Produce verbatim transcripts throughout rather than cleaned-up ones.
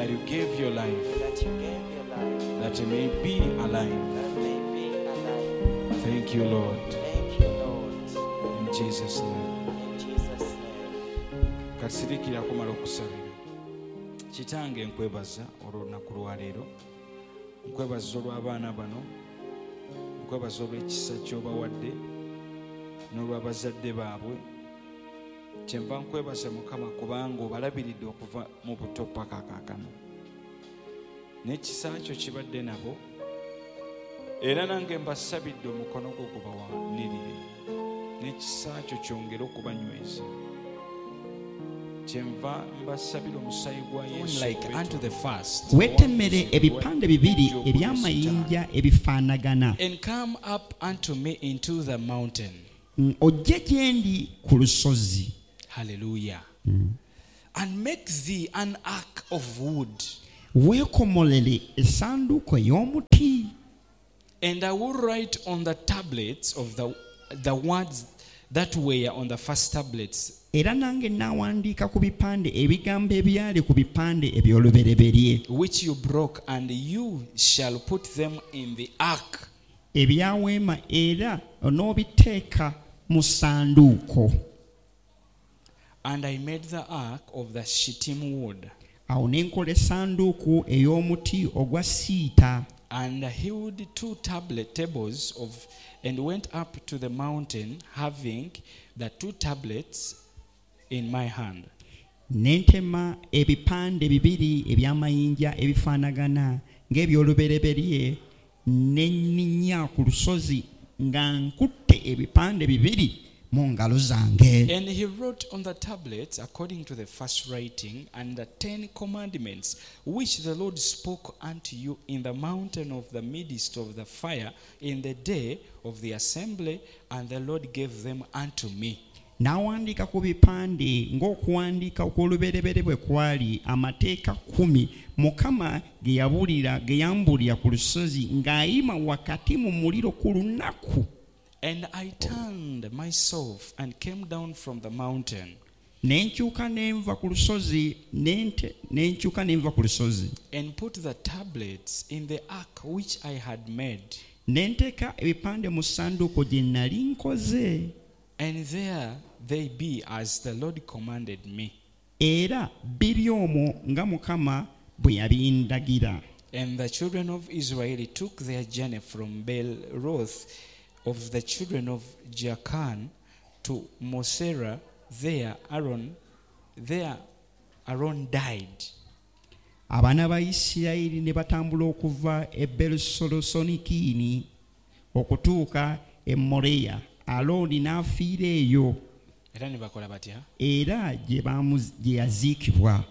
that you gave your life, that you gave your life, that it may be alive. that may be alive. Thank you, Lord. Thank you, Lord. In Jesus' name. In Jesus' name. Kasirikira kumala okusabira. Kitange nkwebaza olunaku lwa leero. Nkwebaza olw'abaana bano. Nkwebaza olw'ekisa ky'obawadde n'olw'abazadde baabwe. Kyenva nkwebaza Mukama kubanga obalabiridde okuva mu buto paka kaakano. N'ekisa kyo kibadde nabo. Era nange mbasabidde omukono gwo gubawanirire. N'ekisa kyo kyongere okubanyweza. Kyenva mbasabira omusaayi gwa Yesu like unto the first, wetemere ebipande bibiri eby'amayinja ebifaanagana and come up unto me into the mountain. Mm, ojje gye ndi ku lusozi. Hallelujah. And make thee an ark of wood, Weekomolere essanduuko ey'omuti. and I will write on the tablets of the the words that were on the first tablets, Era nange naawandiika ku bipande ebigambo ebyali ku bipande eby'olubereberye which you broke, and you shall put them in the ark. ebyaweema, era onoobiteeka mu ssanduuko. And I made the ark of the shittim wood, Awo ne nkola essanduuko ey'omuti ogwa siita. and hewed two tablet tables of, and went up to the mountain, having the two tablets in my hand. Ne ntema ebipande bibiri eby'amayinja ebifaanagana ng'eby'olubereberye, ne nninnya ku lusozi nga nkutte ebipande bibiri mu ngalo zange. And he wrote on the tablets according to the first writing, and the ten commandments which the Lord spoke unto you in the mountain of the midst of the fire in the day of the assembly, and the Lord gave them unto me. N'awandiika ku bipande ng'okuwandiika okw'olubereberye bwe kwali, amateeka kkumi Mukama ge yabuulira ge yambuulira ku lusozi ng'ayima wakati mu muliro ku lunaku. And I turned myself and came down from the mountain, Ne nkyuka ne nva ku lusozi ne nte- ne nkyuka ne nva ku lusozi and put the tablets in the ark which I had made. ne nteeka ebipande mu ssanduuko gye nnali nkoze, And there they be as the Lord commanded me. era biri omwo nga Mukama bwe yabindagira. And the children of Israel took their journey from Beeroth of the children of Jaakan to Mosera. There Aaron, there Aaron died. Abaana ba Isirayiri ne batambula okuva e Berusolosonikiini okutuuka e Moreya. Alooni n'afiira eyo, Era ne bakola batya? era gye baamu- gye yaziikibwa.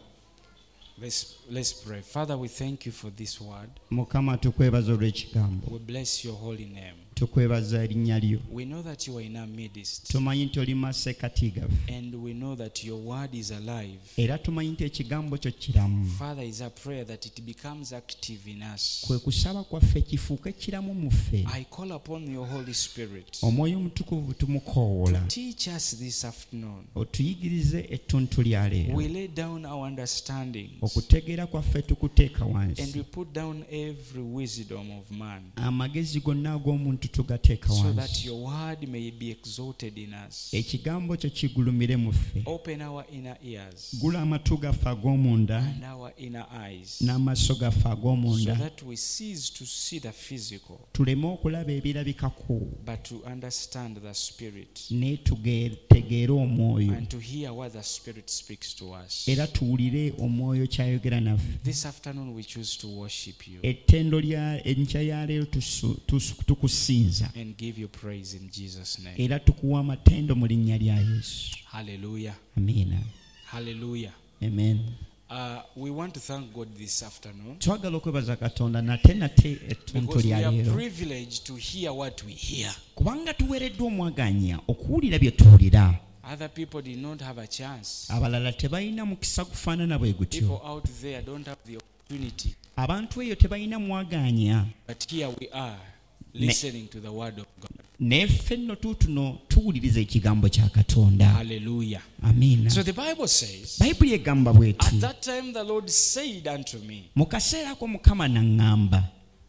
Let's, let's pray. Father, we thank you for this word. Mukama tukwebaza olw'ekigambo, We bless your holy name. tukwebaza erinnya lyo. We know that you are in our midst, Tumanyi nti oli masekkati gaffe, and we know that your word is alive. era tumanyi nti ekigambo kyo kiramu. Father, is our prayer that it becomes active in us. Kwe kusaba kwaffe kifuuke kiramu mu ffe. I call upon your Holy Spirit. Omwoyo omutukuvu tumukoowoola, Teach us this afternoon. otuyigirize ettuntu lya leero. We lay down our understandings, Okutegeera kwaffe tukuteeka and wansi, we put down every wisdom of man, amagezi gonna ag'omuntu tugateeka so that wansi, your word may be exalted in us. ekigambo kyo kigulumire mu ffe. Open our inner ears Gula amatu gaffe ag'omunda and our inner eyes, n'amaaso gaffe so ag'omunda, that we cease to see the physical, tuleme okulaba ebirabikako, but to understand the spirit, ne tugetegeere omwoyo, and to hear what the spirit speaks to us. era tuwulire omwoyo kyayogera naffe. This afternoon we choose to worship you Ettendo lya enkya ya leero tusu- tusu- tukusinza, and give you praise in Jesus' name. era tukuwa amatendo mu linnya lya Yesu. Hallelujah. Amiina. Hallelujah. Amen. Uh, we want to thank God this afternoon, Twagala okwebaza Katonda nate nate ettuntu because we lya are leero, privileged to hear what we hear. kubanga tuweereddwa omwaganya okuwulira bye tuwulira. Other people did not have a chance. Abalala tebalina mukisa gufaanana bwe gutyo. People out there don't have the opportunity. Abantu eyo tebalina mwaganya, But here we are, listening to the word of God. neffe nno tuutuno tuwuliriza ekigambo kya Katonda. Hallelujah. Amiina. So the Bible says, Bayibuli egamba bw'eti, at that time the Lord said unto me, mu kaseera ako Mukama n'aŋŋamba,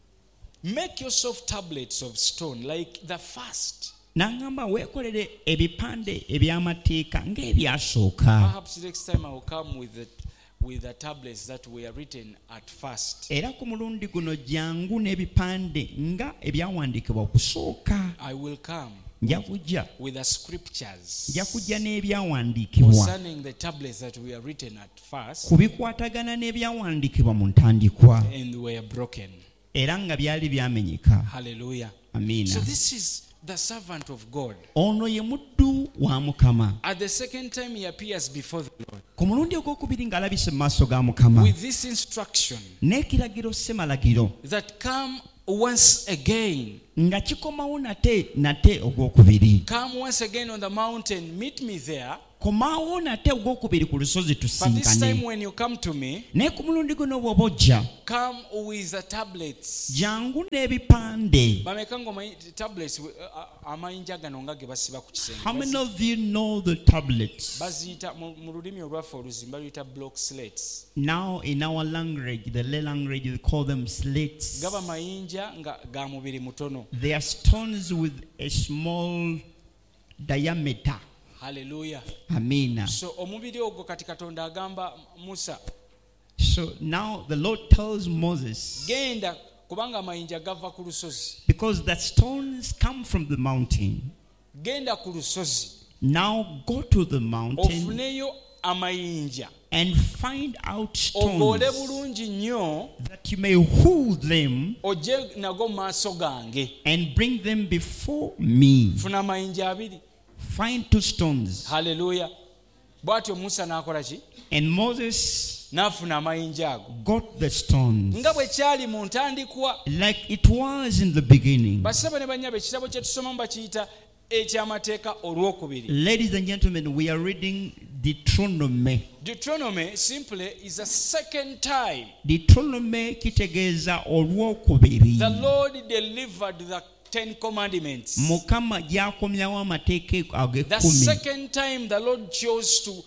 make yourself tablets of stone like the first. n'aŋŋamba weekolere ebipande eby'amateeka ng'ebyasooka. Perhaps next time I will come with the, with the tablets that were written at first. Era ku mulundi guno jangu n'ebipande nga ebyawandiikibwa okusooka. I will come Nja kujja with the scriptures nja kujja n'ebyawandiikibwa concerning the tablets that were written at first ku bikwatagana n'ebyawandiikibwa mu ntandikwa and were broken. era nga byali byamenyeka. Hallelujah. Amiina. So this is the servant of God. Ono ye muddu wa Mukama. At the second time he appears before the Lord Ku mulundi ogwokubiri ng'alabise mu maaso ga Mukama with this instruction n'ekiragiro ssemalagiro that come once again. nga kikomawo nate nate ogwokubiri. Come once again on the mountain, meet me there. Komaawo nate ogwokubiri ku lusozi But this time tusinkane. when you come to me, Naye ku mulundi guno bw'oba ojja come with the tablets. jangu n'ebipande. Bameka ng'omanyi tablets uh, uh, amayinja gano nga ge basiba ku kisenge. How many Bazi- of you know the tablets? baziyita mu mu lulimi olwaffe oluzimba luyita block slates. Now in our language, the Lay language, we call them slates. Gaba mayinja nga ga mubiri mutono. They are stones with a small diameter. Hallelujah. Amina. So omubiri ogwo kati Katonda agamba Musa, So now the Lord tells Moses, genda kubanga amayinja gava ku lusozi. because the stones come from the mountain, Genda ku lusozi now go to the mountain ofuneyo amayinja and find out ogoole stones bulungi nnyo that you may hold them ojje nago mu maaso gange. and bring them before me. Funa amayinja abiri. Find two stones. Hallelujah. Bw'atyo Musa n'akola ki? And Moses N'afuna amayinja ago got the stones nga bwe kyali mu ntandikwa. like it was in the beginning. Basebo ne banyabo, ekitabo kye tusomamu bakiyita eky'amateeka olwokubiri. Ladies and gentlemen, we are reading Deuteronomy. Deuteronomy simply is a second time Deuteronomy kitegeeza olwokubiri. the Lord delivered the Ten Commandments. Mukama gyakomyawo amateeka The ag'ekkumi. second time the Lord chose to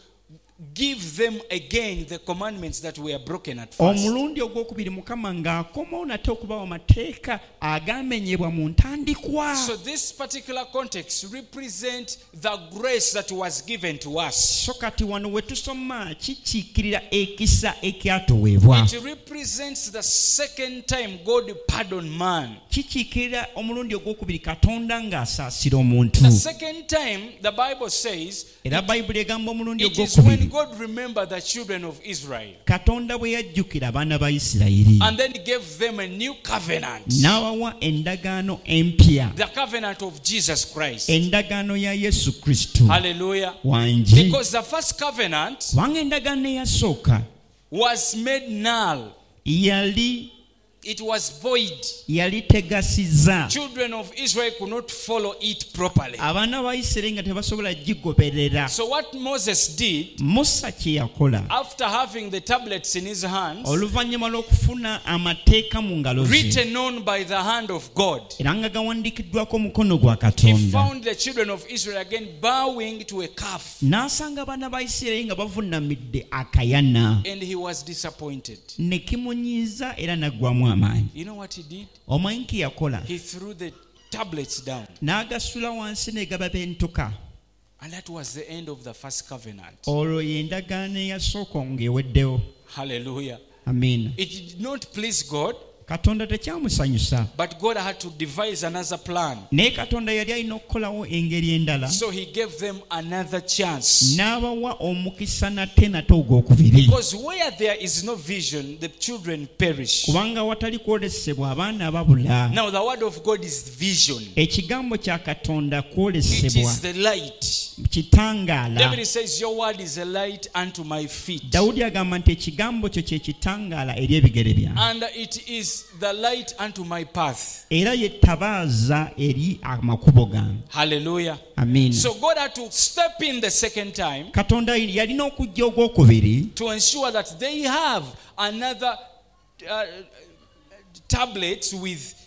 give them again the commandments that were broken at first. Omulundi ogwokubiri Mukama ng'akomawo nate okubawa amateeka agamenyebwa mu ntandikwa. So this particular context represents the grace that was given to us. So kati wano we tusoma kikiikirira ekisa ekyatoweebwa. It represents the second time God pardoned man. Kikiikirira omulundi ogwokubiri Katonda ng'asaasira omuntu. The second time the Bible says Era Bayibuli egamba omulundi it is when ogwokubiri God remembered the children of Israel Katonda bwe yajjukira abaana ba Isirayiri and then he gave them a new covenant. n'abawa endagaano empya, The covenant of Jesus Christ. endagaano ya Yesu Kristo Hallelujah. wangi. Because the first covenant Kubanga endagaano eyasooka was made null. yali It was void. yali tegasiza. Children of Israel could not follow it properly. Abaana ba Isirayiri nga tebasobola gigoberera. So what Moses did, Musa kye yakola after having the tablets in his hands, oluvannyuma lw'okufuna amateeka mu ngalo ze written on by the hand of God, era nga gawandiikiddwako omukono gwa he Katonda, found the children of Israel again bowing to a calf, n'asanga abaana ba Isirayiri nga bavuunamidde akayana, and he was disappointed. ne kimunyiiza era n'aggwamu amaanyi. You know what he did? Omanyi ki yakola? He threw the tablets down, N'agasula wansi ne gaba bentuka. and that was the end of the first covenant. Olwo y'endagaano eyasooka ng'eweddewo. Hallelujah. Amiina. It did not please God, Katonda tekyamusanyusa, but God had to devise another plan. naye Katonda yali alina okukolawo engeri endala, So he gave them another chance. n'abawa omukisa nate nate ogwokubiri. Because where there is no vision, the children perish. Kubanga watali kwolesebwa abaana babula. Now the word of God is vision. Ekigambo kya Katonda It kwolesebwa, is the light. kitangaala. David says, your word is a light unto my feet. Dawudi agamba nti ekigambo kyo kye kitangaala eri ebigere byange, And it is the light unto my path. era ye ttabaaza eri amakubo gange. Hallelujah. Amiina. So God had to step in the second time Katonda yalina okujja ogwokubiri to ensure that they have another uh, tablets with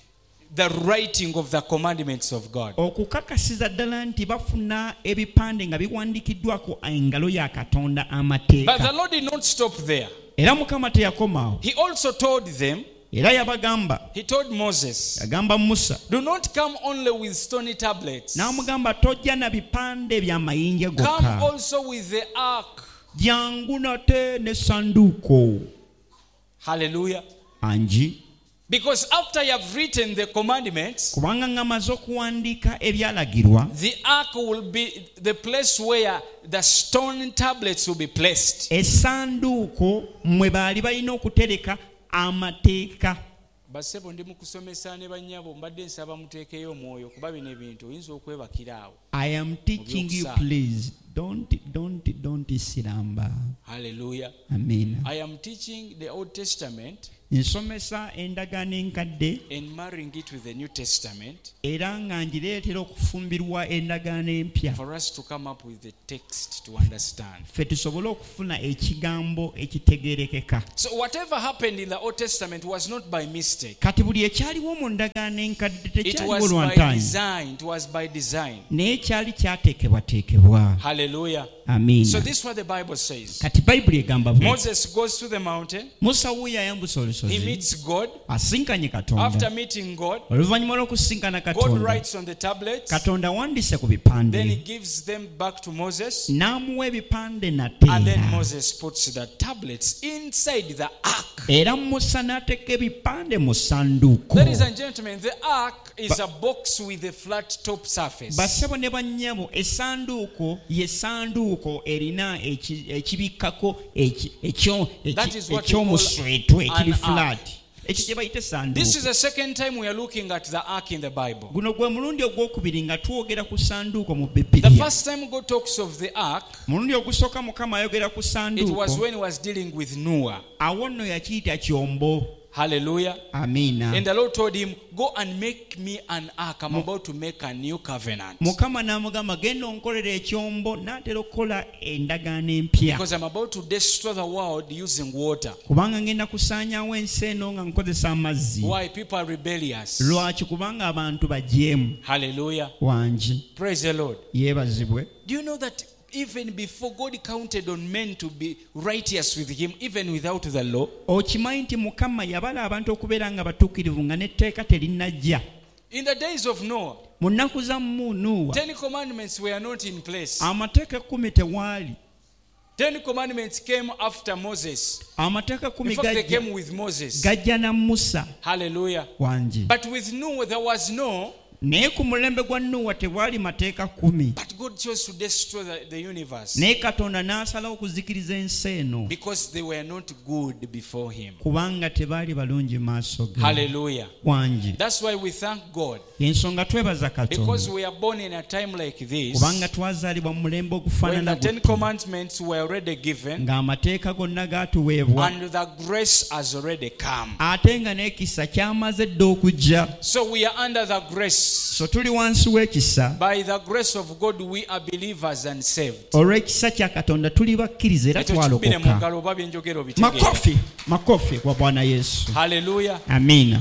the writing of the commandments of God. okukakasiza ddala nti bafuna ebipande nga biwandikiddwako engalo ya Katonda But the amateeka. Lord did not stop there. Era Mukama teyakomaawo. He also told them, Era yabagamba, he told Moses, yagamba Musa, do not come only with stony tablets. n'amugamba tojja na bipande bya mayinja Come gokka. also with the ark. Jangu nate ne sanduuko. Hallelujah. Anji. Because after you have written the commandments, Kubanga nga maze okuwandiika ebyalagirwa, the ark will be the place where the stone tablets will be placed. essanduuko mwe baali balina okutereka amateeka. Basebo ndi mukusomesa ne bannyabo mbadde nsaba muteekeyo omwoyo kuba bino ebintu oyinza okwebakira awo. I am teaching you, please. Don't, don't, don't siramba. Hallelujah. Amen. I am teaching the Old Testament Nsomesa endagaano enkadde and marrying it with the New Testament era nga ngireetera okufumbirwa endagaano empya for us to come up with the text to understand. ffe tusobole okufuna ekigambo ekitegeerekeka. So whatever happened in the Old Testament was not by mistake. Kati buli ekyaliwo mu ndagaano enkadde It tekyaliwo was by lwantaanyi, design. It was by design. naye kyali kyateekebwateekebwa. Hallelujah. Amiina. So this is what the Bible says. Kati bayibuli egamba bwe, Moses goes to the mountain. Musa wuuyo ayambusa He olusozi, meets God. asinkanye After Katonda. meeting God, Oluvannyuma lw'okusinkana God Katonda, writes on the tablets. Katonda wandise ku Then he bipande, gives them back to Moses. n'amuwa ebipande And then nateera. Moses puts the tablets inside the ark. Era Musa n'ateeka ebipande mu ssanduuko. Ladies and gentlemen, the ark is a box with a flat top surface. Bassebo ne bannyabo, essanduuko ye ssanduuko erina eki- ekibikkako eki- ekyo- eki- That is what we call ekyomuswetwe ekiri an flat. ark. Ekyo kye bayita This essanduuko. is the second time we are looking at the ark in the Bible. Guno gwe mulundi ogwokubiri nga twogera ku ssanduuko mu The Bibiliya. first time God talks of the ark, Mulundi ogusooka Mukama ayogera ku it was ssanduuko, when he was dealing with Noah. awo nno yakiyita kyombo. Hallelujah. Amiina. And the Lord told him, go and make me an ark. I'm about to make a new covenant. Mukama n'amugamba genda onkolera ekyombo, n'atera okukola endagaano empya. Because I'm about to destroy the world using water. Kubanga ngenda kusaanyaawo ensi eno nga nkozesa amazzi. Why? People are rebellious. Lwaki? Kubanga abantu bajeemu. Hallelujah. Wangi. Praise the Lord. Yeebazibwe. Do you know that even before God counted on men to be righteous with him, even without the law? Okimanyi nti Mukama yabala abantu okubeera nga batuukirivu nga n'etteeka terinnajja. In the days of Noah, Mu nnaku za Nuuwa, Ten Commandments were not in place. amateeka ekkumi tewaali. Ten Commandments came after Moses. Amateeka In ekkumi fact, they gajja came with Moses. gajja na Musa. Hallelujah. Wangi. But with Noah, there was no, Naye ku mulembe gwa Nuuwa tewaali mateeka kkumi. but God chose to destroy the, the universe Naye Katonda n'asalawo okuzikiriza ensi eno because they were not good before him. kubanga tebaali balungi maaso ge. Hallelujah. Wangi. That's why we thank God, Y'ensonga twebaza because Katonda we are born in a time like this, kubanga twazaalibwa mu mulembe when ogufaanana the Ten gutyo, Commandments were already given ng'amateeka gonna gaatuweebwa and the grace has already come. ate nga n'ekisa kyamaze dda okujja. So we are under the grace. So tuli wansi w'ekisa. By the grace of God, we are believers and saved. Olw'ekisa kya Katonda tuli bakkiriza era Ekyo kikubire mu twalokoka. ngalo oba byenjogera obitegeera. Makofi, makofi kwa Bwana Yesu. Hallelujah. Amiina.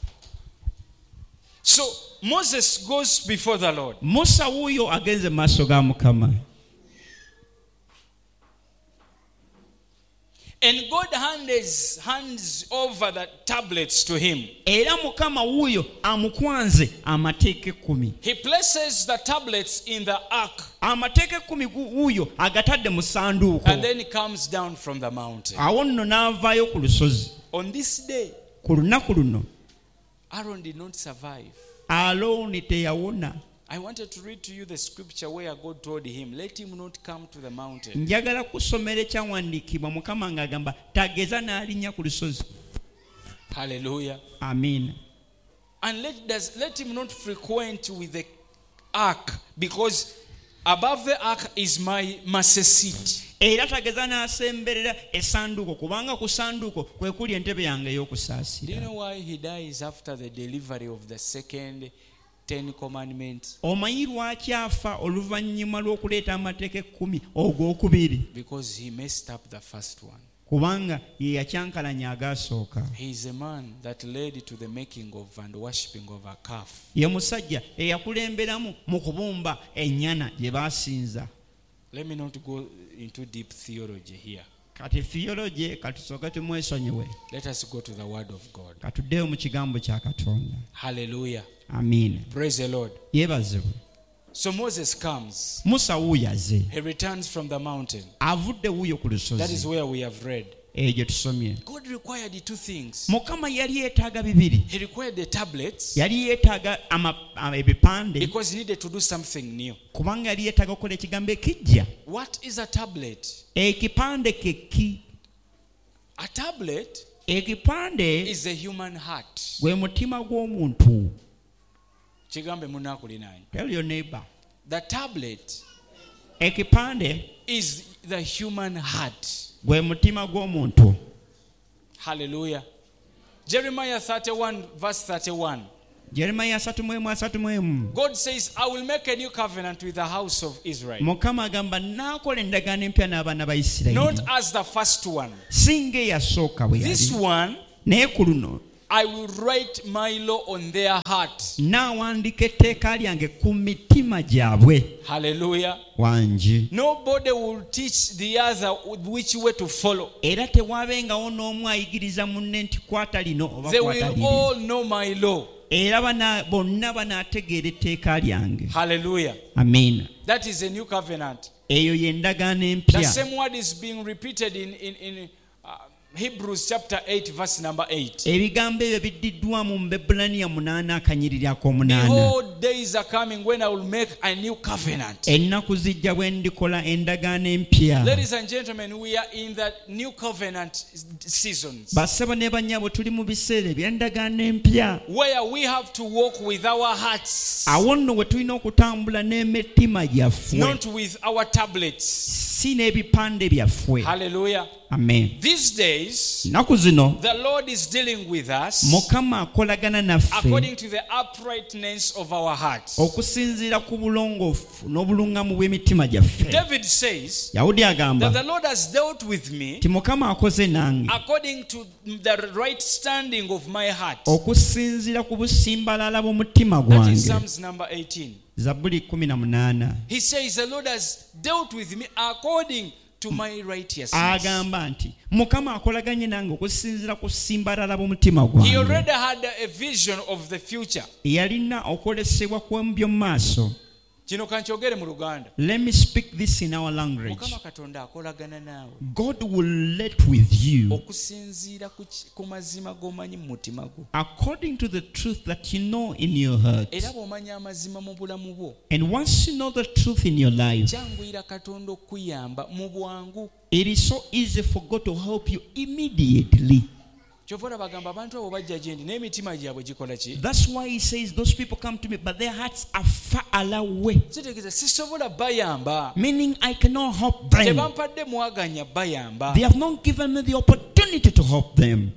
So Moses goes before the Lord. Musa wuuyo agenze mu maaso ga Mukama. And God hands, hands over the tablets to him. Era Mukama wuuyo amukwanze amateeka ekkumi. He places the tablets in the ark Amateeka ekkumi gu- wuuyo agatadde mu ssanduuko. and then he comes down from the mountain. Awo nno n'avaayo ku lusozi. On this day, Ku lunaku luno Aaron did not survive. Alooni teyawona. I wanted to read to you the scripture where God told him, let him not come to the mountain. Njagala kusomera ekyawandiikibwa Mukama ng'agamba tageza n'alinnya ku lusozi. Hallelujah. Amiina. And let, does, let him not frequent with the ark, because above the ark is my mercy seat. Era tageza n'asemberera essanduuko kubanga ku ssanduuko kwe kuli entebe yange Do you ey'okusaasira. know why he dies after the delivery of the second Ten Commandments? Omanyi lwaki afa oluvannyuma lw'okuleeta amateeka ekkumi ogwokubiri? Because he messed up the first one. kubanga ye yakyankalanya agasooka. He is a man that led to the making of and worshipping of a calf. Ye musajja eyakulemberamu mu kubumba ennyana gye baasinza. Let me not go into deep theology here. Kati theology katusooke tumwesonyiwe. Let us go to the word of God. Katuddeyo mu kigambo kya Katonda. Hallelujah. Amiina. Praise the Lord. Yeebazibwe. So Moses comes. Musa wuuyaze. He returns from the mountain. Avudde wuuyo ku lusozi. That is where we have read. Ejo tusomye. God required two things. Mukama yali yeetaaga bibiri. He required the tablets. Yali yeetaaga ebipande. Because he needed to do something new. Kubanga yali yeetaaga okukola ekigambo ekijja. What is a tablet? Ekipande keki. A tablet ekipande is a human heart. Gwe mutima gw'omuntu. Kigambe munakulinanye. Tell your neighbor. The tablet ekipande is the human heart. Gwe mutima gw'omuntu. Hallelujah. Jeremiah thirty-one verse thirty-one. Jeremiah thirty mu emu asatu mu emu. God says, I will make a new covenant with the house of Israel. Mukama agamba naakola endagaano empya n'abaana ba Isirayiri. Not as the first one. Singa eyasooka bwe yali. This one, naye ku luno, I will write my law on their heart. Naawandika etteeka lyange ku mitima gyabwe. Hallelujah. Wangi. Nobody will teach the other which way to follow. Era tewaabengawo n'omu ayigiriza munne nti kwata lino oba They kwata will liri. all know my law. Era bana bonna banaategeera etteeka lyange. Hallelujah. Amiina. That is a new covenant. Eyo ye ndagaano The empya. same word is being repeated in, in, in uh, Hebrews chapter eight verse number eight. Ebigambo ebyo biddiddwamu mu Bebulaniya munaana akanyiriri ak'omunaana. Behold, days are coming when I will make a new covenant. Ennaku zijja bwe ndikola endagaano empya. Ladies and gentlemen, we are in the new covenant seasons. Bassebo ne bannyabo tuli mu biseera eby'endagaano empya. Where we have to walk with our hearts. Awo nno we tulina okutambula n'emitima gyaffe. Not with our tablets. Si n'ebipande byaffe. Hallelujah. Amen. These days, Nnaku zino the Lord is dealing with us Mukama akolagana naffe according to the uprightness of our hearts. okusinziira ku bulongoofu n'obuluŋŋamu bw'emitima gyaffe. David says Yawudi agamba that the Lord has dealt with me ti Mukama akoze nange according to the right standing of my heart. okusinziira ku busimbalala bw'omutima That is gwange. Psalms number eighteen. Zabbuli kumi na munaana. He says the Lord has dealt with me according to my righteousness. Agamba nti Mukama akolaganye nange okusinziira ku simbalala bw'omutima He gwange. already had a vision of the future. Yalina okwolesebwa kw'ebyo mu maaso. Kino kankyogere mu Luganda. Let me speak this in our language. Mukama Katonda akolagana naawe God will let with you okusinziira ku ki- ku mazima g'omanyi mu mutima gwo. according to the truth that you know in your heart. Era bw'omanya amazima mu bulamu bwo, And once you know the truth in your life, kyanguyira Katonda okuyamba mu bwangu. it is so easy for God to help you immediately. Kyova olaba bagamba abantu abo bajja gye ndi n'emitima gyabwe gikola ki? That's why he says those people come to me, but their hearts are far away. Kitegeeza sisobola bayamba. Meaning I cannot help them. Tebampadde mwaganya bayamba. They have not given me the opportunity to help them.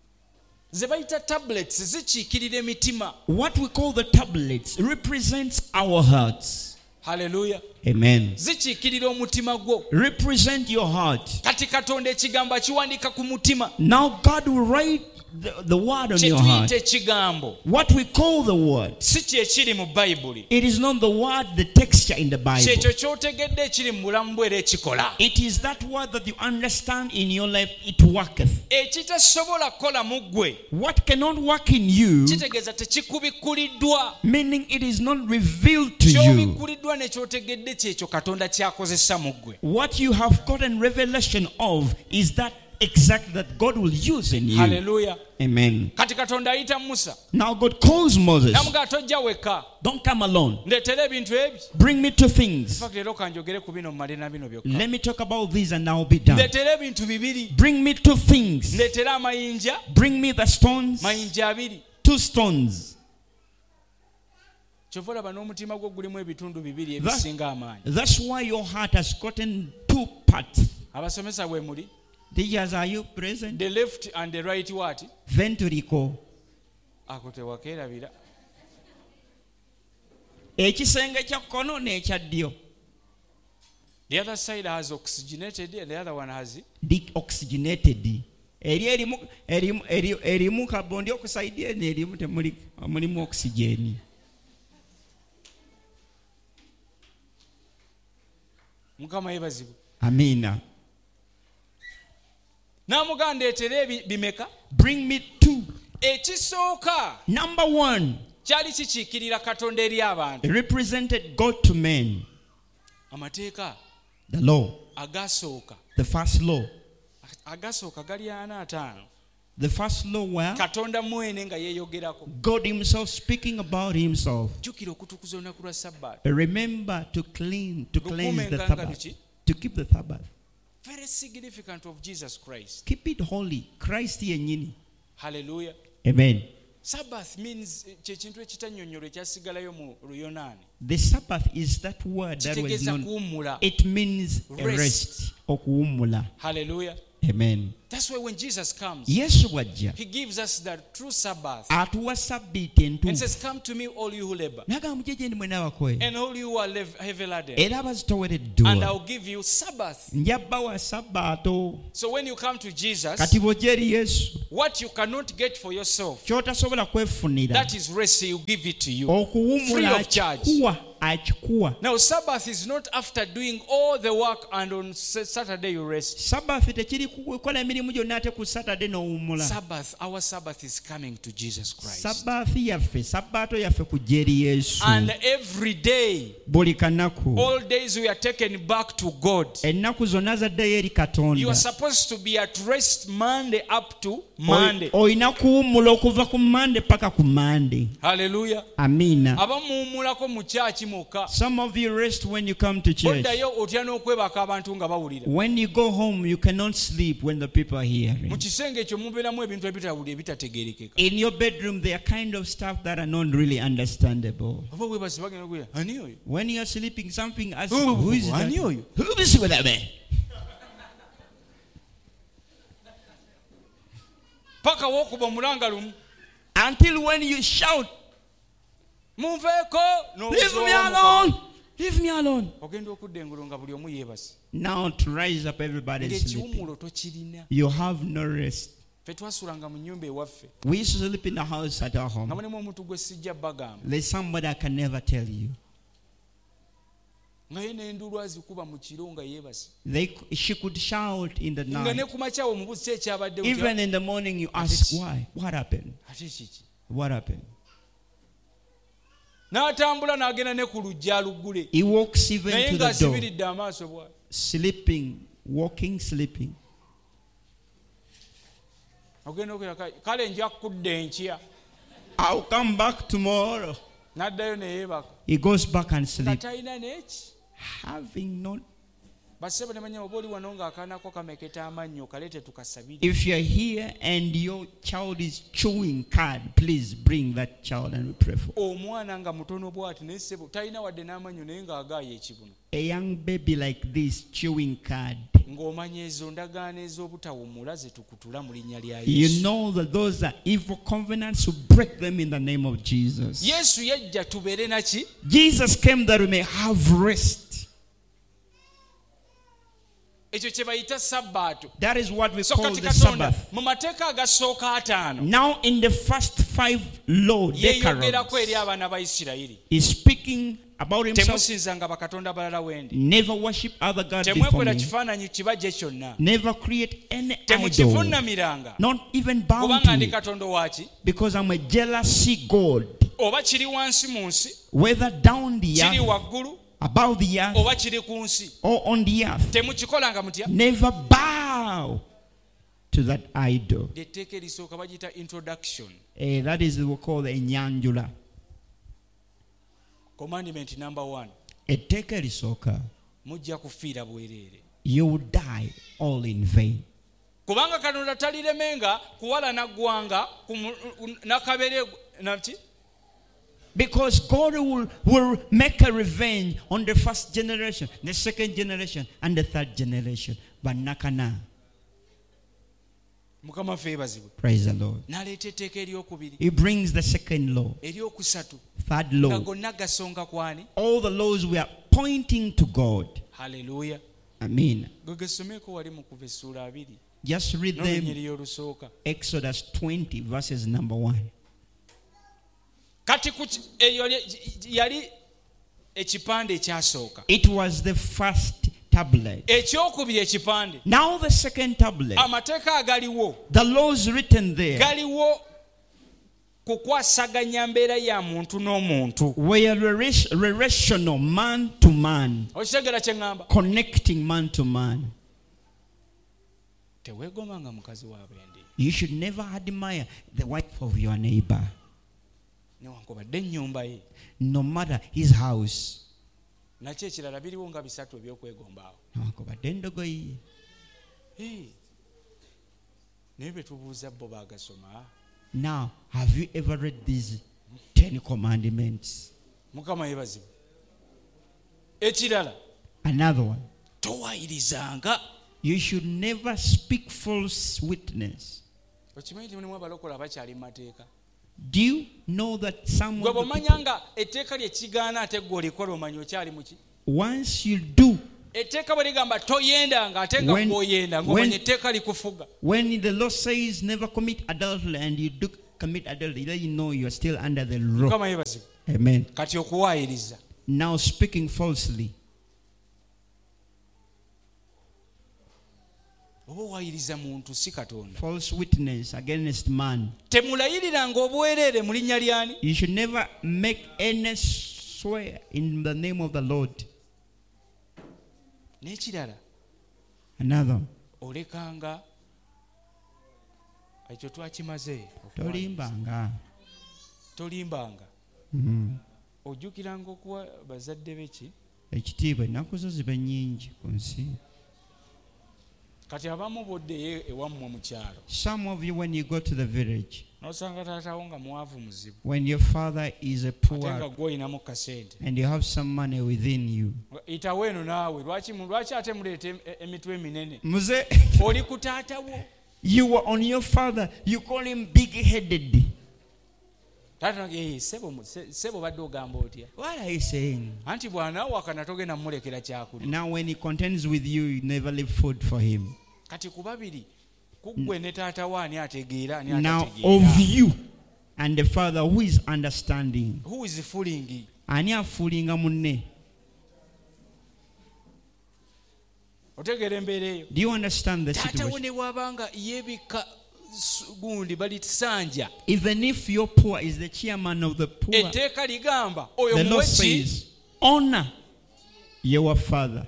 Ze bayita tablets zikiikirira emitima. What we call the tablets represents our hearts. Hallelujah. Amen. Zikiikirira omutima gwo. Represent your heart. Kati Katonda ekigambo akiwandiika ku mutima. Now God will write the, the word on Kye your heart. tuyita ekigambo What we call the word. si kye kiri mu Bayibuli. It is not the word, the texture in the Bible. Kyekyo ky'otegedde ekiri mu bulamu bwo era ekikola. It is that word that you understand in your life, it worketh. Ekitasobola kukola mu ggwe What cannot work in you, kitegeeza tekikubikkuliddwa. meaning it is not revealed to you. Ky'obikkuliddwa ne ky'otegedde kyekyo Katonda ky'akozesa mu ggwe. What you have gotten revelation of is that exact that God will use in you. Hallelujah. Amen. Kati Katonda ayita Musa. Now God calls Moses. Namugaa tojja wekka. Don't come alone. Ndeetera ebintu ebyo. Bring me two things. Fact leero kanjogere ku bino mmale na bino byokka. Let me talk about these and I'll be done. Ndeetera ebintu bibiri. Bring me two things. Ndeetera amayinja. Bring me the stones. Mayinja abiri. Two stones. Kyova olaba n'omutima gwo gulimu ebitundu bibiri That- ebisinga amaanyi. That's why your heart has gotten two parts. Abasomesa bwe muli. Teachers, are you present? The left and the right what? Ventricle. Ako tewakeerabira. Ekisenge kya kkono n'ekya ddyo. The other side has oxygenated and the other one has deoxygenated. Eri erimu erimu eri- erimu carbon dioxide ne erimu temuli mulimu oxygen. Mukama yebazibu. Amina. Namuganda etere ebi- bimeka. Bring me two. Ekisooka Number one, kyali kikiikirira Katonda eri abantu. it represented God to men. Amateeka The law, agasooka the first law. agasooka gali ana ataano. The first law where Katonda mwene nga yeeyogerako. God himself speaking about himself. Jjukira okutukuza olunaku lwa Sabbaati. Remember to clean, to cleanse the Lukumenga Sabbath. ngaluki? To keep the Sabbath. Very significant of Jesus Christ. Keep it holy. Christ yennyini. Hallelujah. Amen. Sabbath means kye kintu ekitannyonnyolwa ekyasigalayo mu Luyonaani. The Sabbath is that word that was Kitegeeza known. kuwummula. It means a Rest. rest. Okuwummula. Hallelujah. Amen. That's why when Jesus comes, Yesu bw'ajja he gives us the true Sabbath atuwa sabbiiti and entuufu. says, come to me all you who labor N'agamba mujje gye ndi mwenna abakoye and all you who are lev- heavy laden, era and abazitowereddwa I'll give you Sabbath. nja bbawa sabbaato. So when you come to Jesus, Kati bw'ojja eri Yesu what you cannot get for yourself, ky'otasobola kwefunira that is rest, he'll give it to you. okuwummula free of charge. akikuwa akikuwa. Now, Sabbath is not after doing all the work and on Sa- Saturday you rest. Sabbath tekiri kukola emirimu gyonna ate ku Saturday n'owummula. Sabbath, our Sabbath is coming to Jesus Christ. Sabbath yaffe, sabbaato yaffe kujja eri Yesu. And every day, Buli kanaku all days we are taken back to God. ennaku zonna zaddayo eri You are Katonda. supposed to be at rest Monday up to Monday. Oy- oyina kuwummula okuva ku Monday paka ku Monday. Hallelujah. Amiina. Abamuwummulako mu kyaki mwokka. Some of you rest when you come to church. Oddayo otya n'okwebaka abantu nga bawulira. When you go home, you cannot sleep when the people are Mu hearing. kisenge ekyo mubeeramu ebintu ebitawulira ebitategeerekeka. In your bedroom, there are kind of stuff that are not really understandable. Oba weebase bagenda kuya, ani oyo? When you are sleeping, something as Oh, who is that? ani oyo? Who is with that man? Paka w'okuba omulanga lumu. Until when you shout, Munveeko leave me n'obuzoomuka. alone, leave me alone. Ogenda okudda engulu nga buli omu yeebase. Now to rise up, everybody is sleeping. Ng'ekiwummulo tokirina. You have no rest. Ffe twasulanga mu nnyumba ewaffe. We used to sleep in the house at our Nga home. mulimu omuntu gwe sijja bagamba. There's somebody I can never tell you. Nga ye n'enduulu azikuba mu kiro nga yeebase. They, she could shout in the Nga ne night. ku makya omubuuzi ki ekyabadde Even in the morning, you ask why. What happened? ate kiki? What happened? N'atambula n'agenda ne ku luggya luggule. He walks even Naye to the door, ng'asibiridde amaaso bw'ati. sleeping, walking, sleeping. Ogenda okwera kale nja kudda enkya. I'll come back tomorrow. N'addayo ne yeebaka. He goes back and Nga sleeps, talina n'eki. having not. Bassebo ne banyama oba oli wano ng'akaanako kameketa amannyo kaleete tukasabire. If you're here and your child is chewing card, please bring that child and we pray for. Omwana nga mutono bw'ati naye ssebo talina wadde n'amannyo naye ng'agaaya ekibuno. A young baby like this chewing card. Ng'omanya ezo ndagaano ez'obutawummula ze tukutula mu linnya lya You Yesu. know that those are evil covenants, so break them in the name of Jesus. Yesu yajja tubeere naki? Jesus came that we may have rest. Ekyo kye bayita sabbaato. That is what we So call kati the Katonda Sabbath. mu mateeka agasooka ataano Now, in the first five law yeeyogerako eri decalogues, abaana ba Isirayiri. he's speaking about himself. Temusinzanga bakatonda balala wendi. Never worship other gods before Temwekola me. kifaananyi kibajje kyonna. Never create any idol. Temukivuunamiranga. Not even bow Kubanga to ndi it. katonda waaki? Because I'm a jealousy God. Oba kiri wansi mu nsi, Whether down the kiri earth, waggulu, above the earth, oba kiri ku nsi. or on the earth. Temukikolanga mutya? Never bow to that idol. Etteeka erisooka bagiyita introduction. Eh, that is what we call the enyanjula. Commandment number one. Etteeka erisooka, Mujja kufiira bwereere. you will die all in vain. Kubanga Katonda taliremenga kuwala na ggwanga nakabere naki? Because God will, will make a revenge on the first generation, the second generation, and the third generation. But nakana. Mukama ffe yeebazibwe. Praise the Lord. N'aleeta etteeka eryokubiri, He brings the second law, eryokusatu, third nga law. gonna gasonga kwani? All the laws were pointing to God. Hallelujah. Amen. Gogesomeko wali mu kuva essula abiri. Just read N'olunyiri them. olusooka. Exodus twenty verses number one. Kati ku ki- eyo li- yali ekipande ekyasooka. It was the first tablet. Ekyokubiri ekipande. Now the second tablet. Amateeka agaliwo The laws written there galiwo kukwasaganya mbeera ya muntu n'omuntu. were rela- relational, man to man, Okitegera kye ŋŋamba? connecting man to man. Teweegomanga mukazi w'abendi You should never admire the wife of your neighbor, newankubadde ennyumba ye. no matter his house. Nakyo ekirala biriwo nga bisatu ebyokwegombaawo. newankubadde endogoyi ye. Hey. Naye bwe tubuuza bo baagasoma. Now, have you ever read these Ten Commandments? Mukama yeebazibwe. Ekirala Another one. towaayirizanga. You should never speak false witness. Okimanyi nti mulimu abalokola abakyali mu mateeka. Do you know that some Gwe of the bw'omanya people, nga etteeka lye kigaana ate ggwe olikola omanyi okyali muki. once you do, Etteeka bwe ligamba toyendanga ate nga When- gw'oyenda when- ng'omanya etteeka likufuga. when the law says never commit adultery and you do commit adultery, then you know you are still under the law. Mukama yeebazibwe. Amen. Kati okuwaayiriza. Now speaking falsely. Oba owaayiriza muntu si Katonda. False witness against man. Temulayiriranga obwereere mu linnya lyani. You should never make any swear in the name of the Lord. N'ekirala Another. olekanga ekyo twakimaze. Tolimbanga. Tolimbanga. Mhm. Ojjukiranga okuwa bazadde beki. Ekitiibwa ennaku zo ziba nnyingi ku nsi. Kati abamu boddeyo ewammwe mu kyalo. Some of you, when you go to the village, N'osanga taatawo nga mwavu muzibu. when your father is a Ate nga poor gw'olinamu kasente. and you have some money within you, Itawo eno naawe lwaki mu- lwaki ate muleeta em- emitwe eminene. Muze, Oli ku taatawo. you were on your father, you call him big-headed. Taata eh sebo mu- se- sebo badde ogamba otya. What are you saying? Anti bw'anaawakana togenda mmulekera kyakulya. Now when he contends with you, you never leave food for him. Kati ku babiri kuggwe ne taata wo ani ategeera ani Now atategeera. of you and the father, who is understanding? Who is fooling? Ani afuulinga munne? Otegeera embeera eyo. Do you understand the Taata wo situation? ne bw'abanga yeebika s- gundi balitusanja. Even if your poor is the chairman of the poor, Etteeka ligamba oyo the law muwe ki? says, honor your father.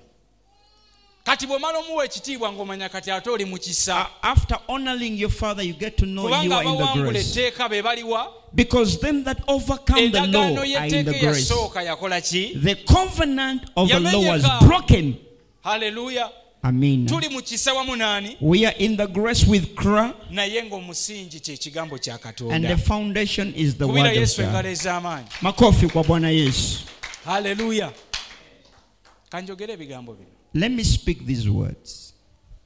Kati bw'omala omuwa ekitiibwa ng'omanya kati ate oli mu kisa. Uh, after honoring your father, you get to know you Kubanga are in the abawangula grace. etteeka be baliwa. Because them that overcome the law Endagaano are in y'etteeka the grace. eyasooka yakola ki? The covenant of the law was Yamenyeka. broken. Haleluya. Amen. Tuli mu kisa wamu naani? We are in the grace with Christ, Naye ng'omusingi kye kigambo kya and the Katonda. foundation is the Kubira word of Yesu engalo God. ez'amaanyi. Makofi kwa Bwana Yesu. Haleluya. Kanjogere ebigambo bino. Let me speak these words.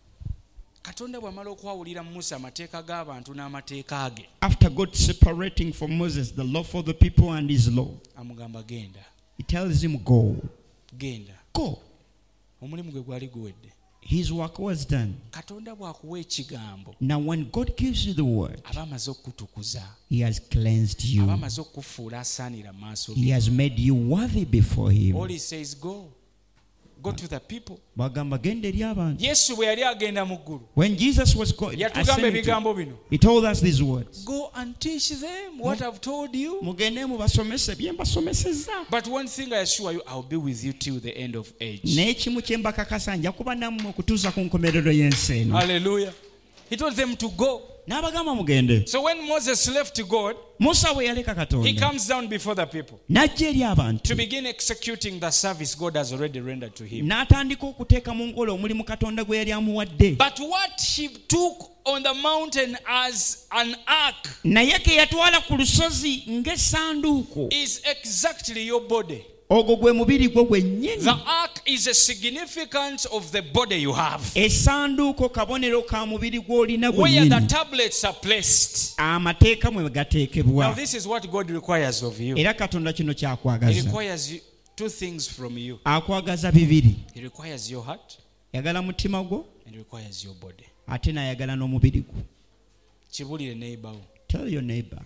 Katonda bw'amala okwawulira Musa amateeka g'abantu n'amateeka ge, After God separating from Moses the law for the people and his law, amugamba genda, he tells him, go. genda. Go. Omulimu gwe gwali guwedde. His work was done. Katonda bw'akuwa ekigambo, Now when God gives you the word, aba amaze okukutukuza, he has cleansed aba you. amaze okukufuula asaanira mu maaso He ge. has made you worthy before him. All he says, go. Go to the people. Bagamba genda eri abantu. Yesu bwe yali agenda mu ggulu, When Jesus was going, yatugamba ebigambo bino. he told us these words. Go and teach them what I've told you. Mugende mubasomese bye mbasomesezza. But one thing I assure you, I'll be with you till the end of age. N'ekimu kye mbakakasa nja kuba nammwe okutuusa ku nkomerero y'ensi eno. Hallelujah. He told them to go. N'abagamba mugende. So when Moses left God, Musa bwe yaleka he Katonda comes down before the people n'ajja eri abantu to begin executing the service God has already rendered to him. n'atandika okuteeka mu nkola omulimu Katonda gwe yali amuwadde. But what he took on the mountain as an ark Naye ke yatwala ku lusozi ng'essanduuko, is exactly your body. ogwo gwe mubiri gwo gwennyini. The ark is a significance of the body you have. Essanduuko kabonero ka mubiri gw'olina Where the gwennyini. tablets are placed. Amateeka mwe Now gateekebwa. this is what God requires of you. Era Katonda kino He kyakwagaza. requires you, two things from you. akwagaza bibiri. He requires your heart Yagala mutima gwo and he requires your body. ate n'ayagala n'omubiri gwo. Kibulire neighbor. Tell your neighbor.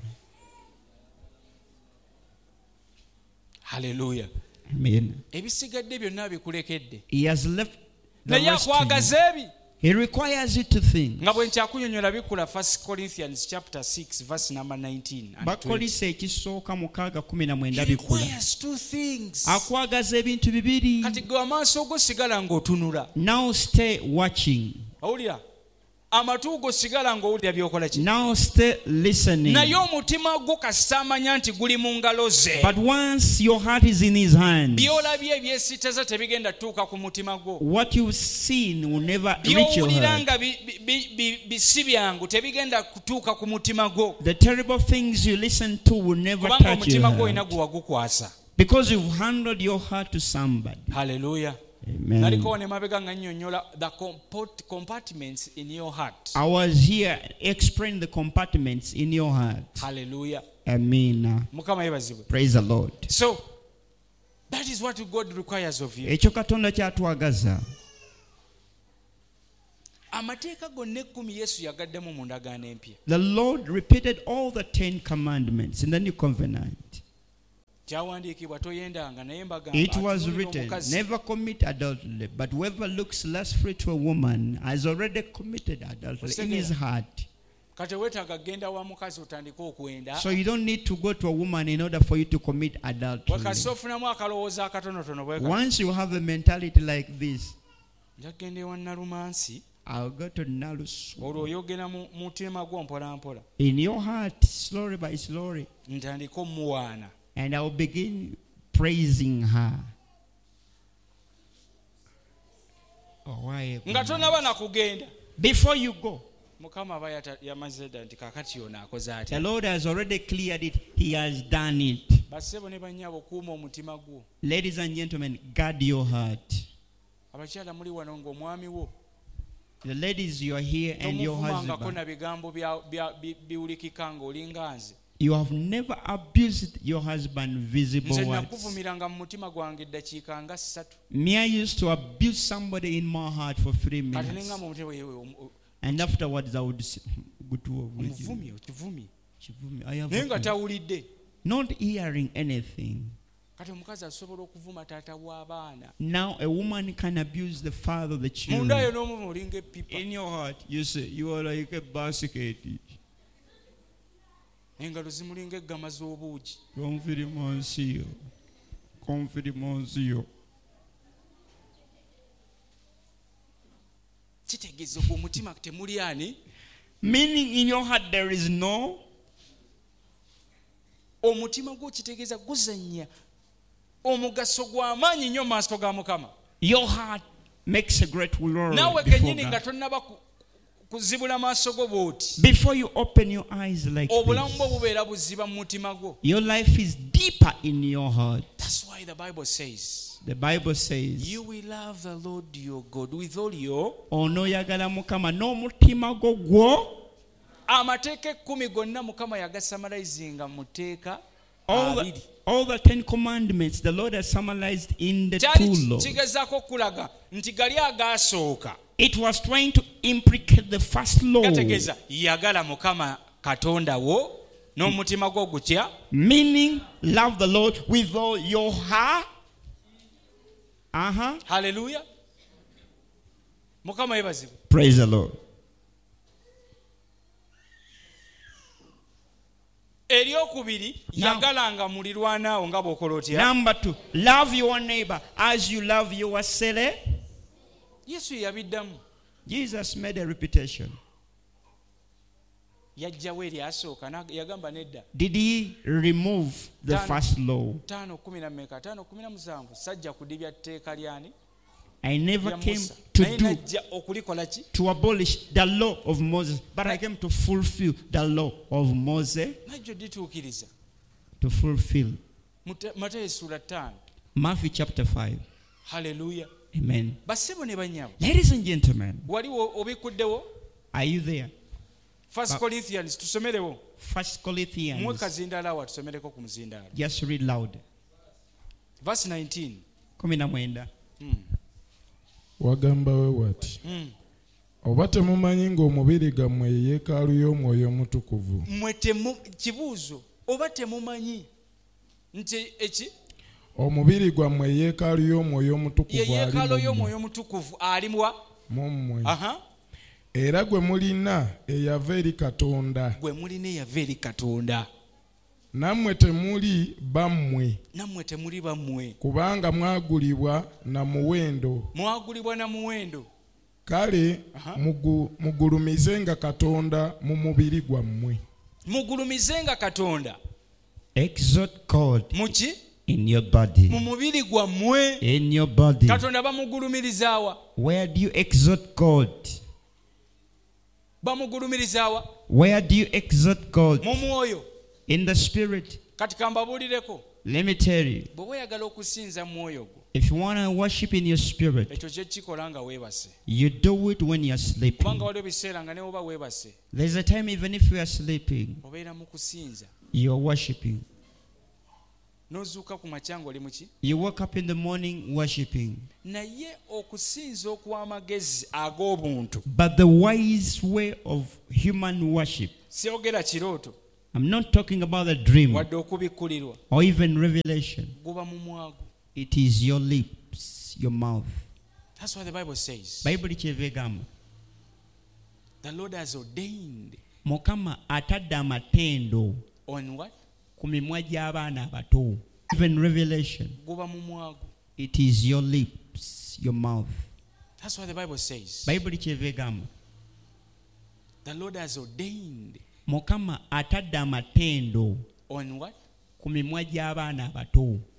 Hallelujah. Amen. Ebisigadde byonna bikulekedde. He has left the Naye rest to you. akwagaza ebi. He requires you to think. Nga bwe nkyakunyonyola bikula First Corinthians chapter six verse number nineteen and twenty. Bakolisa ekisooka mukaaga kumi na mwenda He bikula. requires two things. Akwagaza ebintu bibiri. Kati gwe amaaso go sigala ng'otunula. Now stay watching. Owulira? Amatu go sigala ng'owulira by'okola ki? Now stay listening. Naye omutima gwo kasita amanya nti guli mu ngalo ze. But once your heart is in his hands, By'olabye ebyesittaza tebigenda tuuka ku mutima gwo. what you've seen will never reach your By'owulira heart. nga bi- bi- bi- bisi byangu tebigenda kutuuka ku mutima gwo. The terrible things you listen to will never Kubanga touch your omutima gwo olina heart. gwe wagukwasa. Because you've handed your heart to somebody. Hallelujah. Amen. Naliko ne mabega nga nnyonnyola the comport- compartments in your heart. I was here explaining the compartments in your heart. Hallelujah. Amen. Mukama yebazibwe. Praise the Lord. So that is what God requires of you. Ekyo Katonda kyatwagaza. Amateeka gonna ekkumi Yesu yagaddemu mu ndagaano empya. The Lord repeated all the Ten Commandments in the New Covenant. Kyawandiikibwa toyendanga naye mbagamba It was atunuulira written, omukazi. never commit adultery, but whoever looks lustfully to a woman has already committed adultery in his heart. Kati weetaaga genda wa mukazi otandike okuwenda. So you don't need to go to a woman in order for you to commit adultery. Wakati ofunamu akalowooza akatonotono bwe kati. Once you have a mentality like this, Nja kugenda ewa Nalumansi, I'll go to Nalusu. olwo oyogera mu mutima gwo mpola mpola. In your heart, slowly by slowly, Ntandike omuwaana. and I'll begin praising her. Oh, why? Nga tonaba na kugenda. Before you go, Mukama aba yata- yamaze dda nti kaakati ono akoze the atya. Lord has already cleared it. He has done it. Bassebo ne bannyabo kuuma omutima gwo. Ladies and gentlemen, guard your heart. Abakyala muli wano ng'omwami wo The ladies, you are here and your tomuvumangako husband. na bigambo bya- bya- bi- biwulikika ng'olinga nze. You have never abused your husband visible Nze words. nakuvumiranga mu mutima gwange eddakiika nga ssatu. Me, I used to abuse somebody in my heart for three Kati minutes. nengamba omutima yewe omu- And afterwards, I would say, good to with you. omuvumye okivumye. Shivumi, I have Naye nga offended. tawulidde. Not hearing anything. Kati omukazi asobola okuvuma taata w'abaana. Now a woman can abuse the father of the Munda yo children. n'omuvuma olinga epipa. In your heart, you say you are like a basket. Engalo zimulinga eggama z'obuugi. Confirmation. Confirmation. Kitegeeza ogwo omutima temuli ani. Meaning in your heart there is no. Omutima gwo kitegeeza guzannya omugaso gw'amaanyi nnyo mu maaso ga Mukama. Your heart makes a great glory Naawe before kennyini nga God. tonnaba ku- kuzibula maaso go bw'oti. Before you open your eyes like Obulamu bwo this, bubeera buziba mu mutima gwo. your life is deeper in your heart. That's why the Bible says, The Bible says, you will love the Lord your God with all your. onoyagala Mukama n'omutima gwo gwo. Amateeka ekkumi gonna Mukama yagasamalizinga mu tteeka All abiri. the, all the Ten Commandments the Lord has summarized in the Kyali two laws. kigezaako okulaga nti gali agaasooka. It was trying to implicate the first law, Gategeeza yagala Mukama Katonda wo n'omutima gwo gutya. meaning love the Lord with all your heart. Uh-huh. Hallelujah. Mukama yebazibwe. Praise the Lord. Eryokubiri yagalanga mulirwanaawo nga bw'okola otya. Number two, love your neighbor as you love yourself. Yesu yabiddamu. Jesus made a reputation. Yajjawo eri asooka na- yagamba nedda. Did he remove the Done. first law? Taano kumi na mmeka taano kumi na musanvu sajja kudibya tteeka lyani I never lya came Musa. to Naye do najja okulikola ki? to abolish the law of Moses, but I came to fulfill the law of Moses, Najjo dituukiriza. to fulfill. Mu Te- Matayo essula ttaano. Matthew chapter five. Hallelujah. Amen. Bassebo ne bannyabo. Ladies and gentlemen, Wali wo- obikuddewo? are you there? First Ba- Corinthians tusomerewo. First Mwe Corinthians. kazindaala wa tusomereko ku muzindaalo. Just read loud. verse nineteen. kumi na mwenda. Mm. wagamba we wati Mm. oba temumanyi ng'omubiri gammwe ye yeekaalu y'omwoyo omutukuvu. Mmwe temu kibuuzo oba temumanyi nti eki omubiri gwammwe ye yeekaalu y'omwoyo ye omutukuvu yeekalo ali y'omwoyo omutukuvu alimwa mu mmwe aha era gwe mulina eyava eri Katonda, gwe mulina eyava eri Katonda, nammwe temuli bammwe nammwe temuli bammwe, kubanga mwagulibwa na muwendo. mwagulibwa na muwendo. Kale Aha. mugu- mugulumizenga Katonda mu mubiri gwammwe. Mugulumizenga Katonda Exalt God muki in your body. mu mubiri gwammwe. In your body. Katonda bamugulumirizaawa? Where do you exalt God? Bamugulumirizaawa Where do you exalt God? mu mwoyo. In the spirit. Kati kambabuulireko, Let me tell you, bwe weeyagala okusinza mu mwoyo gwo, if you want to worship in your spirit, ekyo kye kikola nga weebase. you do it when you're sleeping. Kubanga waliwo ebiseera nga ne oba weebase There's a time even if you are sleeping, obeera mu kusinza, you're worshiping. n'ozuuka ku makya ng'oli muki. You wake up in the morning worshiping. Naye okusinza okw'amagezi ag'obuntu, But the wise way of human worship, siyogera kirooto I'm not talking about a dream wadde okubikkulirwa, or even revelation. guba mu mwago. It is your lips, your mouth. That's what the Bible says. Bible kyeva egamba. The Lord has ordained Mukama atadde amatendo on what? ku mimwa gy'abaana abato. Even revelation. Guba mu mwago. It is your lips, your mouth. That's what the Bible says. Bible kyeva egamba. The Lord has ordained Mukama atadde amatendo on what? ku mimwa gy'abaana abato.